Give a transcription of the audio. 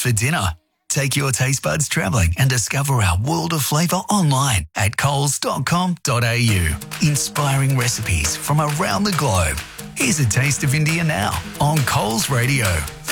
for dinner? Take your taste buds travelling and discover our world of flavour online at coles.com.au. Inspiring recipes from around the globe. Here's a taste of India now on Coles Radio.